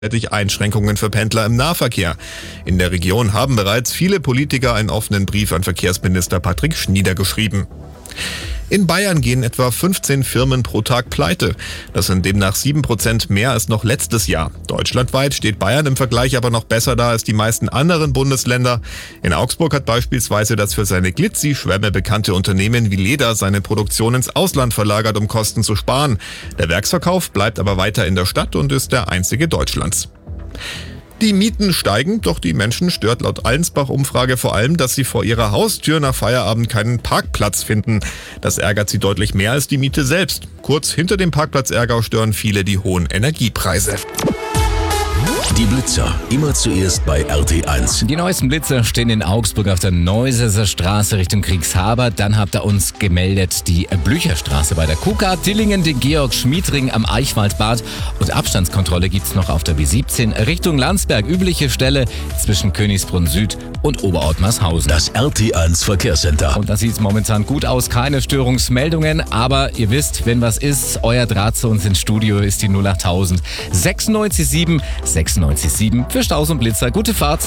Einschränkungen für Pendler im Nahverkehr. In der Region haben bereits viele Politiker einen offenen Brief an Verkehrsminister Patrick Schnieder geschrieben. In Bayern gehen etwa 15 Firmen pro Tag pleite. Das sind demnach 7% mehr als noch letztes Jahr. Deutschlandweit steht Bayern im Vergleich aber noch besser da als die meisten anderen Bundesländer. In Augsburg hat beispielsweise das für seine Glitzi-Schwämme bekannte Unternehmen wie Leda seine Produktion ins Ausland verlagert, um Kosten zu sparen. Der Werksverkauf bleibt aber weiter in der Stadt und ist der einzige Deutschlands. Die Mieten steigen, doch die Menschen stört laut Allensbach-Umfrage vor allem, dass sie vor ihrer Haustür nach Feierabend keinen Parkplatz finden. Das ärgert sie deutlich mehr als die Miete selbst. Kurz hinter dem Parkplatzärger stören viele die hohen Energiepreise. Die Blitzer, immer zuerst bei RT1. Die neuesten Blitzer stehen in Augsburg auf der Neusesser Straße Richtung Kriegshaber. Dann habt ihr uns gemeldet die Blücherstraße bei der KUKA, Dillingen, den Georg-Schmied-Ring am Eichwaldbad. Und Abstandskontrolle gibt's noch auf der B17 Richtung Landsberg. Übliche Stelle zwischen Königsbrunn Süd und Oberottmarshausen. Das RT1 Verkehrscenter. Und da sieht's momentan gut aus, keine Störungsmeldungen. Aber ihr wisst, wenn was ist, euer Draht zu uns ins Studio ist die 08000 96 7 für Staus und Blitzer. Gute Fahrt.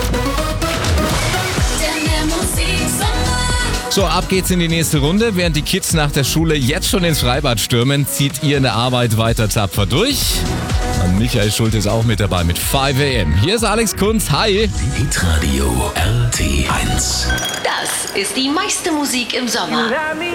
So, ab geht's in die nächste Runde. Während die Kids nach der Schule jetzt schon ins Freibad stürmen, zieht ihr in der Arbeit weiter tapfer durch. Und Michael Schulte ist auch mit dabei mit 5 AM. Hier ist Alex Kunz. Hi. Hitradio RT1. Das ist die meiste Musik im Sommer.